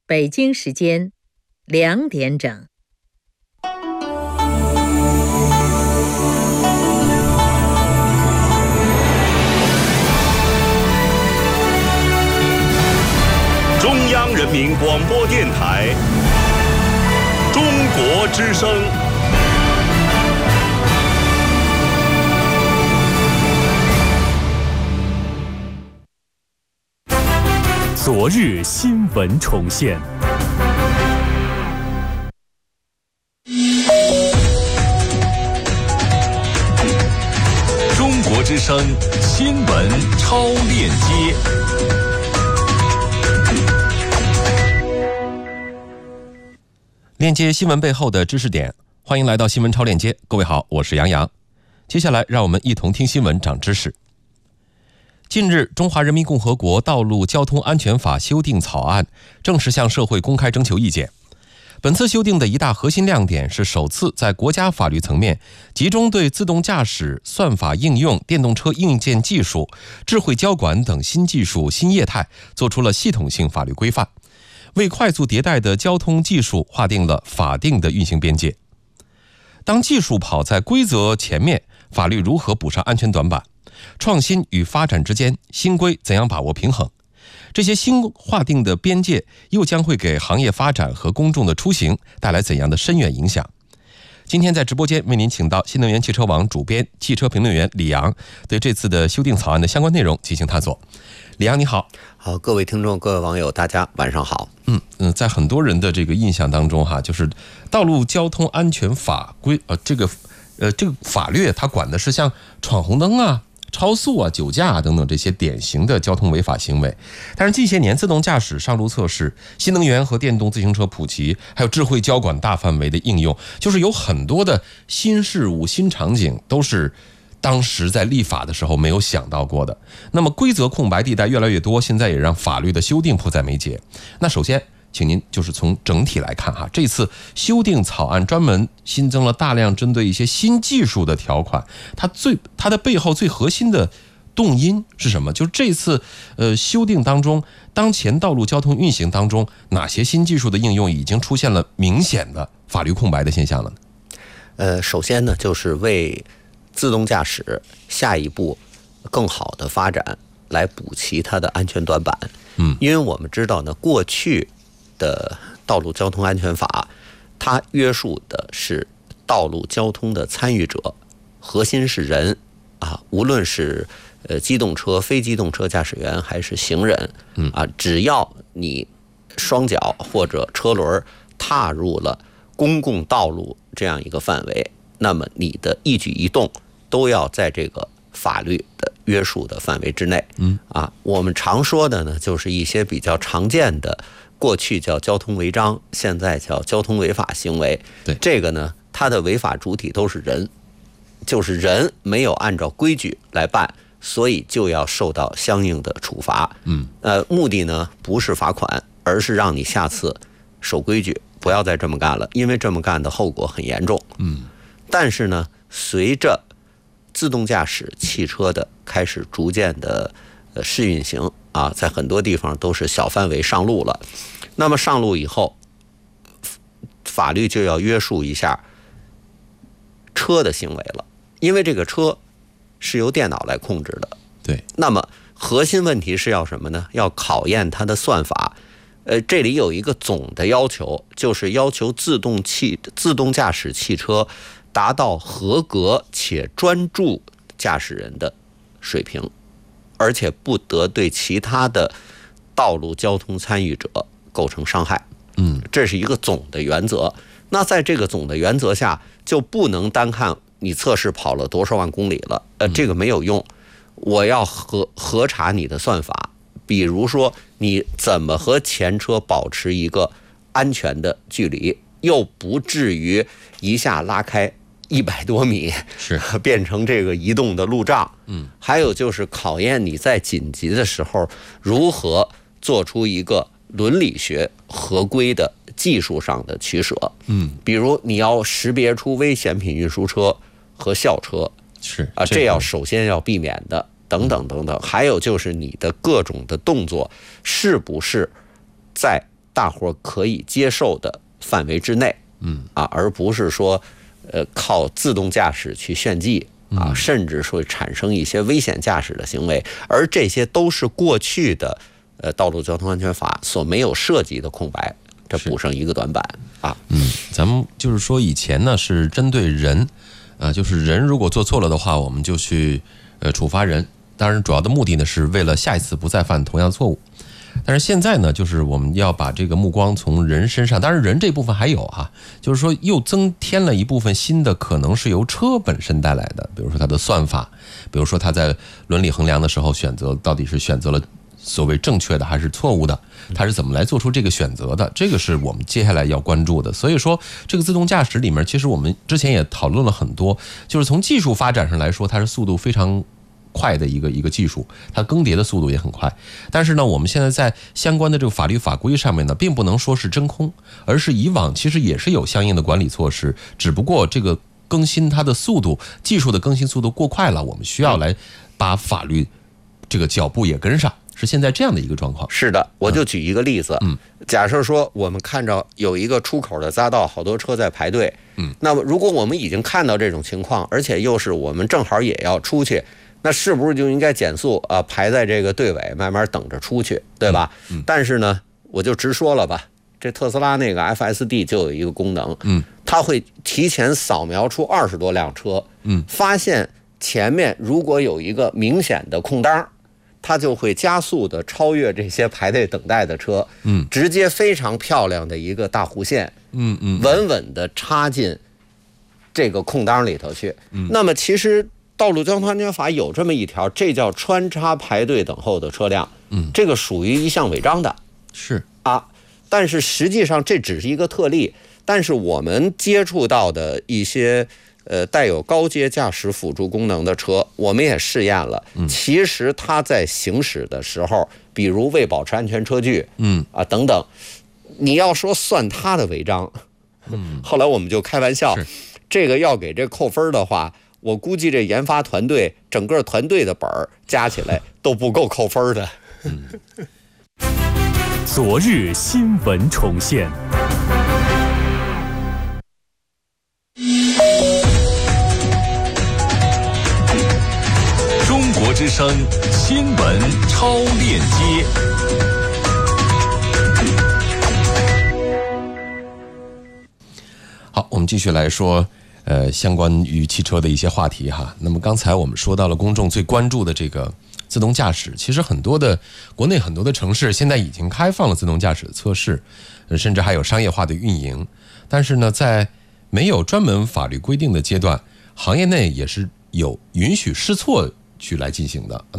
北京时间2点整。 中央人民广播电台中国之声。 昨日新闻重现。 中国之声新闻超链接。 链接新闻背后的知识点，欢迎来到新闻超链接。各位好，我是杨洋。接下来让我们一同听新闻长知识。近日，中华人民共和国道路交通安全法修订草案正式向社会公开征求意见。本次修订的一大核心亮点是首次在国家法律层面集中对自动驾驶、算法应用、电动车硬件技术、智慧交管等新技术新业态做出了系统性法律规范，为快速迭代的交通技术划定了法定的运行边界。当技术跑在规则前面，法律如何补上安全短板？创新与发展之间，新规怎样把握平衡？这些新划定的边界又将会给行业发展和公众的出行带来怎样的深远影响？今天在直播间为您请到新能源汽车网主编、汽车评论员李阳，对这次的修订草案的相关内容进行探索。李阳你好。 好，各位听众、各位网友，大家晚上好。 在很多人的这个印象当中就是道路交通安全法规这个法律它管的是像闯红灯啊、超速啊、酒驾啊等等这些典型的交通违法行为。但是近些年自动驾驶上路测试、新能源和电动自行车普及，还有智慧交管大范围的应用，就是有很多的新事物、新场景都是当时在立法的时候没有想到过的。那么规则空白地带越来越多，现在也让法律的修订迫在眉睫。那首先请您就是从整体来看这次修订草案专门新增了大量针对一些新技术的条款，它的背后最核心的动因是什么？就是这次修订当中，当前道路交通运行当中哪些新技术的应用已经出现了明显的法律空白的现象了呢？ 首先呢，就是为自动驾驶下一步更好的发展来补齐它的安全短板。因为我们知道呢，过去的道路交通安全法它约束的是道路交通的参与者，核心是人无论是机动车、非机动车驾驶员还是行人只要你双脚或者车轮踏入了公共道路这样一个范围，那么你的一举一动都要在这个法律的约束的范围之内。我们常说的呢，就是一些比较常见的，过去叫交通违章，现在叫交通违法行为。 对， 这个呢，它的违法主体都是人，就是人没有按照规矩来办，所以就要受到相应的处罚。目的呢不是罚款，而是让你下次守规矩，不要再这么干了，因为这么干的后果很严重。但是呢，随着自动驾驶汽车的开始逐渐的试运行在很多地方都是小范围上路了。那么上路以后，法律就要约束一下车的行为了，因为这个车是由电脑来控制的。 对， 那么核心问题是要什么呢？要考验它的算法。这里有一个总的要求，就是要求自动驾驶汽车达到合格且专注驾驶人的水平，而且不得对其他的道路交通参与者构成伤害。这是一个总的原则。那在这个总的原则下，就不能单看你测试跑了多少万公里了，这个没有用。我要核查你的算法，比如说你怎么和前车保持一个安全的距离，又不至于一下拉开100多米， 是变成这个移动的路障。还有就是考验你在紧急的时候如何做出一个伦理学合规的技术上的取舍。比如你要识别出危险品运输车和校车，这要首先要避免的，等等等等。还有就是你的各种的动作是不是在大伙可以接受的范围之内，而不是说靠自动驾驶去炫技甚至说产生一些危险驾驶的行为，而这些都是过去的道路交通安全法所没有涉及的空白，这补上一个短板啊。 咱们就是说以前呢是针对人，就是人如果做错了的话，我们就去处罚人。当然，主要的目的呢是为了下一次不再犯同样错误。但是现在呢，就是我们要把这个目光从人身上，当然人这部分还有就是说又增添了一部分新的，可能是由车本身带来的，比如说它的算法，比如说它在伦理衡量的时候选择到底是选择了所谓正确的还是错误的，它是怎么来做出这个选择的，这个是我们接下来要关注的。所以说这个自动驾驶里面，其实我们之前也讨论了很多，就是从技术发展上来说，它是速度非常快的一个技术，它更迭的速度也很快。但是呢，我们现在在相关的这个法律法规上面呢，并不能说是真空，而是以往其实也是有相应的管理措施，只不过这个更新它的速度，技术的更新速度过快了，我们需要来把法律这个脚步也跟上，是现在这样的一个状况。 是的，我就举一个例子，假设说我们看着有一个出口的匝道，好多车在排队，那么如果我们已经看到这种情况，而且又是我们正好也要出去，那是不是就应该减速排在这个队尾，慢慢等着出去，对吧？但是呢，我就直说了吧，这特斯拉那个 FSD 就有一个功能，它会提前扫描出20多辆车，发现前面如果有一个明显的空档，它就会加速的超越这些排队等待的车，直接非常漂亮的一个大弧线，稳稳的插进这个空档里头去。那么其实道路交通安全法有这么一条，这叫穿插排队等候的车辆，这个属于一项违章的， 是但是实际上这只是一个特例，但是我们接触到的一些带有高阶驾驶辅助功能的车，我们也试验了，其实它在行驶的时候，比如未保持安全车距，等等，你要说算它的违章，后来我们就开玩笑，这个要给这扣分的话，我估计这研发团队整个团队的本儿加起来都不够扣分的。 昨日新闻重现。 中国之声新闻超链接。 好，我们继续来说相关于汽车的一些话题那么刚才我们说到了公众最关注的这个自动驾驶，其实国内很多的城市现在已经开放了自动驾驶的测试，甚至还有商业化的运营。但是呢，在没有专门法律规定的阶段，行业内也是有允许试错去来进行的。